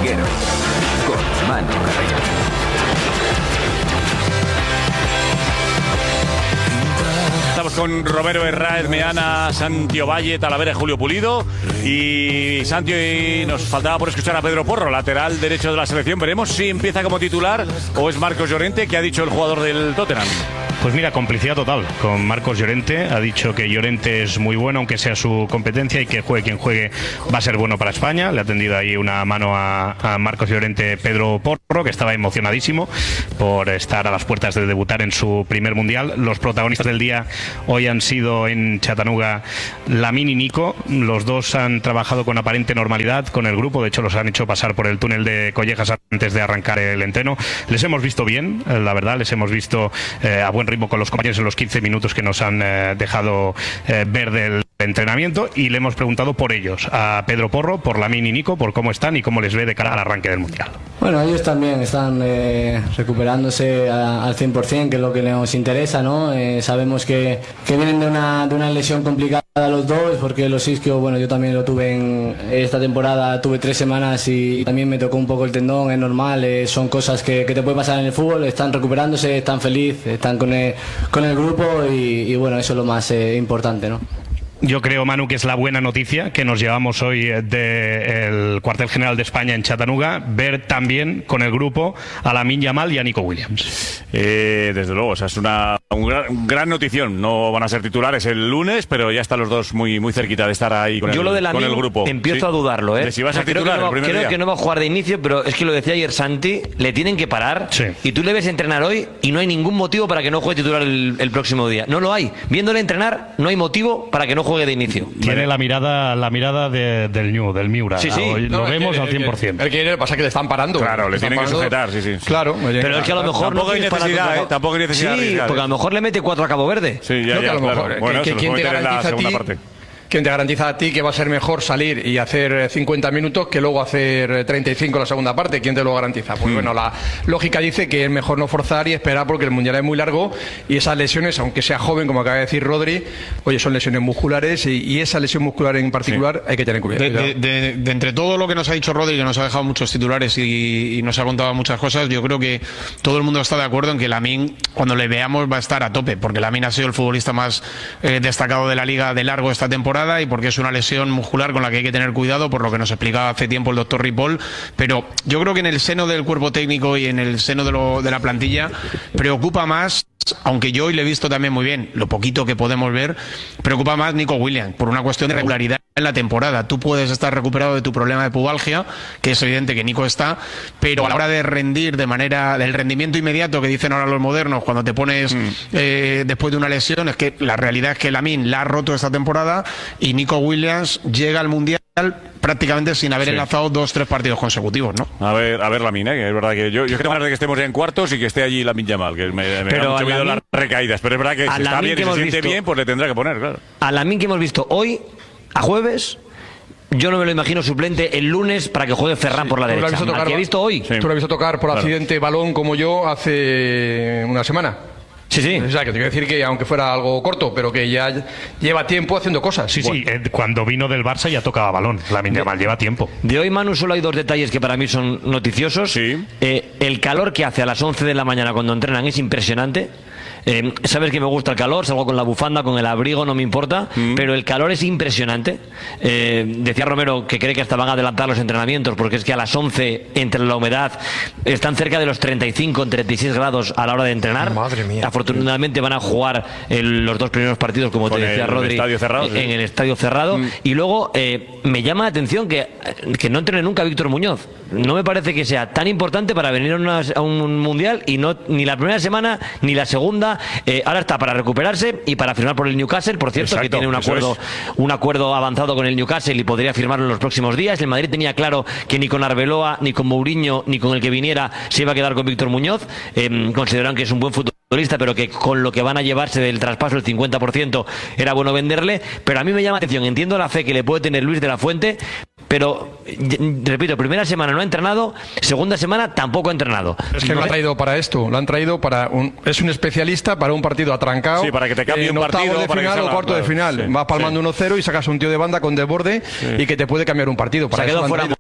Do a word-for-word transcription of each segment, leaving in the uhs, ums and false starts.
hormiguero, con Manu Carreño. Estamos con Romero Herrera, Meana, Santi Ovalle, Talavera y Julio Pulido. Y Santi, y nos faltaba por escuchar a Pedro Porro, lateral derecho de la selección. Veremos si empieza como titular o es Marcos Llorente, que ha dicho el jugador del Tottenham. Pues mira, complicidad total con Marcos Llorente. Ha dicho que Llorente es muy bueno, aunque sea su competencia, y que juegue quien juegue va a ser bueno para España. Le ha tendido ahí una mano a, a Marcos Llorente Pedro Porro, que estaba emocionadísimo por estar a las puertas de debutar en su primer mundial. Los protagonistas del día hoy han sido en Chattanooga Lamine y Nico. Los dos han trabajado con aparente normalidad con el grupo. De hecho, los han hecho pasar por el túnel de Collejas antes de arrancar el entreno. Les hemos visto bien, la verdad. Les hemos visto eh, a buen ritmo con los compañeros en los quince minutos que nos han eh, dejado eh, ver del entrenamiento, y le hemos preguntado por ellos, a Pedro Porro, por Lamine y Nico, por cómo están y cómo les ve de cara al arranque del Mundial. Bueno, ellos también están eh, recuperándose a, al cien por ciento, que es lo que nos interesa, ¿no? Eh, sabemos que, que vienen de una, de una lesión complicada los dos, porque los isquios, bueno, yo también lo tuve en esta temporada, tuve tres semanas y también me tocó un poco el tendón, es normal, eh, son cosas que, que te pueden pasar en el fútbol. Están recuperándose, están felices, están con el, con el grupo y, y bueno, eso es lo más eh, importante, ¿no? Yo creo, Manu, que es la buena noticia que nos llevamos hoy del cuartel general de España en Chattanooga, ver también con el grupo a Lamine Yamal y a Nico Williams. Eh, desde luego, o sea, es una un gran, un gran notición. No van a ser titulares el lunes, pero ya están los dos muy muy cerquita de estar ahí con, Yo el, lo de con el grupo. Empiezo ¿Sí? a dudarlo, ¿eh? De si va a ser o sea, titular creo que no, el primer creo día. que no va a jugar de inicio, pero es que lo decía ayer Santi, le tienen que parar. Sí. Y tú le ves entrenar hoy y no hay ningún motivo para que no juegue titular el, el próximo día. No lo hay. Viéndole entrenar, no hay motivo para que no juegue de inicio. Tiene la mirada la mirada de, del New, del Miura. Sí, sí. Hoy No, lo vemos el, al cien por ciento. El que lo que pasa es que le están parando. Claro, le están tienen que parando. sujetar, sí, sí. Claro. Pero es que a lo mejor Tampoco no hay tienes para necesidad, contra- ¿eh? Tampoco hay necesidad de Sí, arriesgar, porque a lo mejor le mete cuatro a Cabo Verde. Sí, ya, No, que ya, a lo claro. mejor, Bueno, que- eso que nos ¿quién te meter en la garantiza a segunda ti? parte. ¿Quién te garantiza a ti que va a ser mejor salir y hacer cincuenta minutos que luego hacer treinta y cinco en la segunda parte? ¿Quién te lo garantiza? Pues mm. bueno, la lógica dice que es mejor no forzar y esperar, porque el Mundial es muy largo y esas lesiones, aunque sea joven, como acaba de decir Rodri, oye, son lesiones musculares y, y esa lesión muscular en particular sí. hay que tener cuidado. De, de, de, de entre todo lo que nos ha dicho Rodri, que nos ha dejado muchos titulares y, y nos ha contado muchas cosas, yo creo que todo el mundo está de acuerdo en que Lamine, cuando le veamos, va a estar a tope, porque Lamine ha sido el futbolista más eh, destacado de la Liga de largo esta temporada y porque es una lesión muscular con la que hay que tener cuidado, por lo que nos explicaba hace tiempo el doctor Ripoll. Pero yo creo que en el seno del cuerpo técnico y en el seno de, lo, de la plantilla preocupa más, aunque yo hoy le he visto también muy bien, lo poquito que podemos ver, preocupa más Nico Williams, por una cuestión de regularidad en la temporada. Tú puedes estar recuperado de tu problema de pubalgia, que es evidente que Nico está, pero a la hora de rendir de manera, del rendimiento inmediato que dicen ahora los modernos, cuando te pones mm. eh, después de una lesión, es que la realidad es que Lamine la ha roto esta temporada y Nico Williams llega al Mundial prácticamente sin haber sí. enlazado dos, tres partidos consecutivos, ¿no? A ver, a ver Lamine, ¿eh? Que es verdad que yo, yo tengo ganas de que estemos ya en cuartos y que esté allí Lamine Yamal, que me, me da mucho miedo las recaídas, pero es verdad que si está bien y se siente bien, pues le tendrá que poner, claro. A Lamine que hemos visto hoy, a jueves, yo no me lo imagino suplente el lunes para que juegue Ferran sí, por la derecha. ¿Tú lo he visto hoy? Sí. Tú lo has visto tocar por accidente claro. balón como yo hace una semana. Sí, sí. O sea, que te quiero decir que aunque fuera algo corto, pero que ya lleva tiempo haciendo cosas. Sí, bueno. sí, eh, cuando vino del Barça ya tocaba balón. Lamine Yamal lleva tiempo. De hoy, Manu, solo hay dos detalles que para mí son noticiosos. Sí. Eh, el calor que hace a las once de la mañana cuando entrenan es impresionante. Eh, sabes que me gusta el calor, salgo con la bufanda, con el abrigo, no me importa, mm. pero el calor es impresionante. Eh, decía Romero que cree que hasta van a adelantar los entrenamientos, porque es que a las once, entre la humedad, están cerca de los treinta y cinco, treinta y seis grados a la hora de entrenar. Madre mía. Afortunadamente van a jugar el, los dos primeros partidos, como con te decía el Rodri, estadio cerrado, en sí. el estadio cerrado. Mm. Y luego eh, me llama la atención que, que no entrene nunca Víctor Muñoz. No me parece que sea tan importante para venir a, una, a un mundial y no ni la primera semana ni la segunda. Eh, ahora está para recuperarse y para firmar por el Newcastle, por cierto. Exacto, que tiene un acuerdo, un acuerdo avanzado con el Newcastle y podría firmarlo en los próximos días. El Madrid tenía claro que ni con Arbeloa, ni con Mourinho, ni con el que viniera se iba a quedar con Víctor Muñoz. Eh, consideran que es un buen futbolista, pero que con lo que van a llevarse del traspaso, el cincuenta por ciento, era bueno venderle. Pero a mí me llama la atención, entiendo la fe que le puede tener Luis de la Fuente, pero repito, primera semana no ha entrenado, segunda semana tampoco ha entrenado. Es que no lo han traído para esto, lo han traído para un, es un especialista para un partido atrancado. Sí, para que te cambie eh, un partido de para final que o cuarto claro, de final. Sí, vas palmando sí. uno cero y sacas un tío de banda con desborde sí. y que te puede cambiar un partido. Para Se ha quedado fuera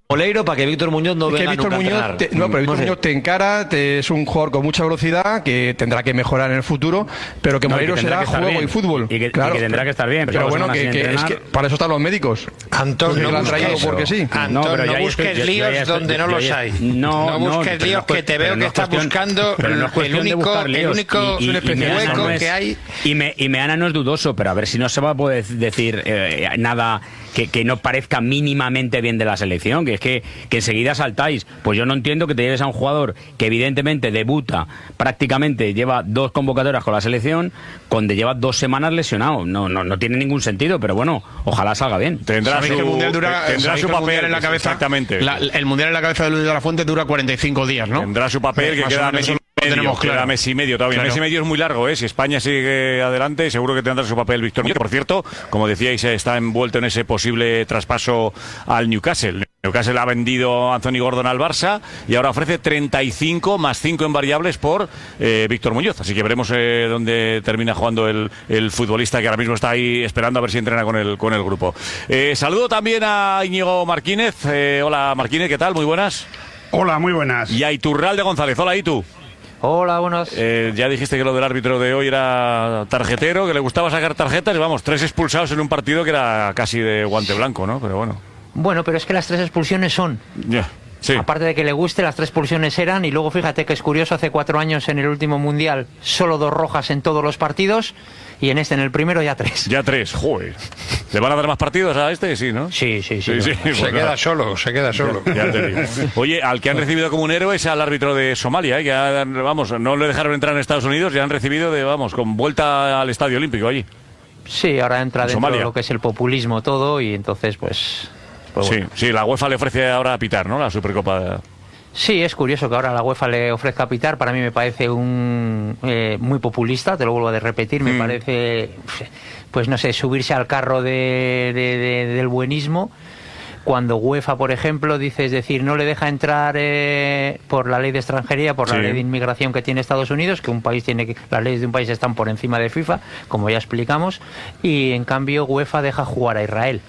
Moleiro para que Víctor Muñoz no Es que venga Víctor nunca a Muñoz entrenar. te, no, pero Víctor No sé. Muñoz te encara, te, es un jugador con mucha velocidad que tendrá que mejorar en el futuro, pero que No, y Moleiro que tendrá será que estar juego bien. y fútbol. Y que- y claro, que tendrá que estar bien, Pero pero bueno, dos que, semanas que sin es que entrenar. para eso están los médicos. Antón, Porque no lo han traído busques porque sí. Antón, No, no, pero ya busques estoy- yo- líos yo ya estoy- donde no yo los ya- hay. No, no no, busques pero líos no es que te cu- veo pero que no es estás cuestión- buscando pero no es el cuestión de único, buscar el líos. único Y- y- y Meana hueco no es- que hay. Y, me, y Meana no es dudoso, pero a ver si no se va a poder decir eh, nada que, que no parezca mínimamente bien de la selección, que es que, que enseguida saltáis. Pues yo no entiendo que te lleves a un jugador que evidentemente debuta, prácticamente lleva dos convocatorias con la selección, cuando lleva dos semanas lesionado. No, no, no tiene ningún sentido, pero bueno, ojalá salga bien. Tendrá Sabéis su, que el mundial dura, tendrá sabéis su que el mundial papel en la cabeza. Exactamente. La- el mundial en la cabeza de Luis de la Fuente dura cuarenta y cinco días, ¿no? Tendrá su papel, que Más o queda menos mes y eso lo medio, tenemos queda claro. mes y medio todavía. Claro. Mes y medio es muy largo, ¿eh? Si España sigue adelante, seguro que tendrá su papel Víctor Muñoz. Por cierto, como decíais, está envuelto en ese posible traspaso al Newcastle. Newcastle ha vendido a Anthony Gordon al Barça y ahora ofrece treinta y cinco más cinco en variables por eh, Víctor Muñoz. Así que veremos eh, dónde termina jugando el, el futbolista que ahora mismo está ahí esperando a ver si entrena con el, con el grupo. Eh, saludo también a Íñigo Martínez. Eh, hola Martínez, ¿qué tal? Muy buenas. Hola, muy buenas. Y a Iturralde González. Hola, Itu. Hola, buenos. Eh, ya dijiste que lo del árbitro de hoy era tarjetero, que le gustaba sacar tarjetas. Y vamos, tres expulsados en un partido que era casi de guante blanco, ¿no? Pero bueno. Bueno, pero es que las tres expulsiones son. Ya, sí. Aparte de que le guste, las tres expulsiones eran. Y luego fíjate que es curioso, hace cuatro años en el último mundial, solo dos rojas en todos los partidos. Y en este, en el primero, ya tres. Ya tres, joder. ¿Le van a dar más partidos a este? Sí, ¿no? Sí, sí, sí. sí, Se pues queda nada. solo, se queda solo. Ya, ya te digo. Oye, al que han recibido como un héroe es al árbitro de Somalia, ¿eh? Que ha- vamos, no le dejaron entrar en Estados Unidos y han recibido de, vamos, con vuelta al Estadio Olímpico allí. Sí, ahora entra En dentro Somalia. de lo que es el populismo todo. Y entonces, pues. pues Sí, bueno. sí, la UEFA le ofrece ahora a pitar, ¿no? La Supercopa. Sí, es curioso que ahora la UEFA le ofrezca pitar. Para mí me parece un eh, muy populista, te lo vuelvo a repetir. Me Mm. parece, pues no sé, subirse al carro de, de- de- del buenismo. Cuando UEFA, por ejemplo, dice, es decir, no le deja entrar eh, por la ley de extranjería, por Sí. la ley de inmigración que tiene Estados Unidos, que un país tiene que, las leyes de un país están por encima de FIFA, como ya explicamos, y en cambio UEFA deja jugar a Israel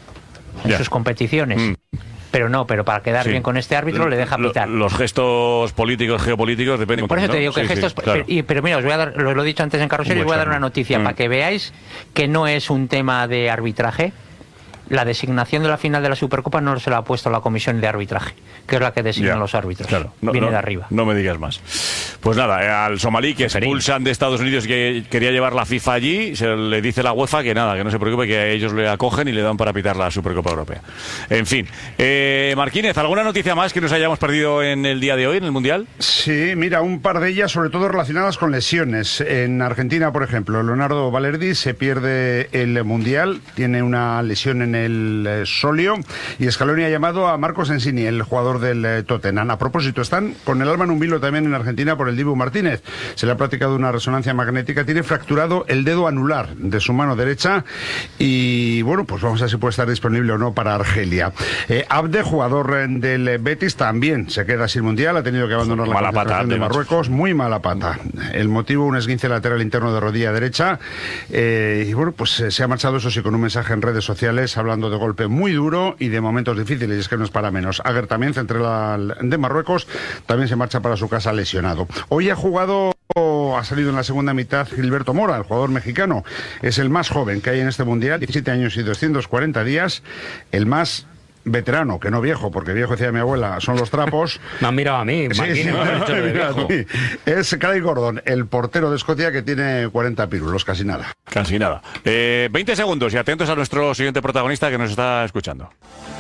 en Ya. sus competiciones. Mm. Pero no, pero para quedar Sí. bien con este árbitro le deja Lo- pitar. Los gestos políticos, geopolíticos, dependen. Por eso ¿no? te digo que Sí, sí, gestos. claro. pero, y- pero mira, os voy a dar, lo, lo he dicho antes en Carrusel, y os voy a dar una noticia Mm. para que veáis que no es un tema de arbitraje. La designación de la final de la Supercopa no se la ha puesto la comisión de arbitraje, que es la que designa Ya, los árbitros. Claro, no, Viene no- de arriba. No me digas más. Pues nada, eh, al somalí que expulsan de Estados Unidos y que quería llevar la FIFA allí, se le dice la UEFA que nada, que no se preocupe, que ellos le acogen y le dan para pitar la Supercopa Europea. En fin. Eh, Martínez, ¿alguna noticia más que nos hayamos perdido en el día de hoy, en el Mundial? Sí, mira, un par de ellas, sobre todo relacionadas con lesiones. En Argentina, por ejemplo, Leonardo Balerdi se pierde el Mundial, tiene una lesión en el eh, sóleo, y Scaloni ha llamado a Marcos Ensini, el jugador del eh, Tottenham. A propósito, están con el alma en un vilo también en Argentina por el Dibu Martínez. Se le ha practicado una resonancia magnética, tiene fracturado el dedo anular de su mano derecha, y bueno, pues vamos a ver si puede estar disponible o no para Argelia. Eh, Abde, jugador eh, del Betis, también se queda sin Mundial, ha tenido que abandonar la Mala concentración pata, de macho. Marruecos, muy mala pata. El motivo, un esguince lateral interno de rodilla derecha, eh, y bueno, pues eh, se ha marchado, eso sí, con un mensaje en redes sociales hablando de golpe muy duro y de momentos difíciles, y es que no es para menos. Aguer también, central de Marruecos, también se marcha para su casa lesionado. Hoy ha jugado, ha salido en la segunda mitad Gilberto Mora, el jugador mexicano. Es el más joven que hay en este Mundial, diecisiete años y doscientos cuarenta días, el más veterano, que no viejo, porque viejo, decía mi abuela, son los trapos. Me han mirado a mí, Sí, Martínez, sí, me han dicho de mira, viejo. sí. Es Craig Gordon, el portero de Escocia, que tiene cuarenta pirulos, casi nada. Casi nada. Eh, veinte segundos y atentos a nuestro siguiente protagonista que nos está escuchando.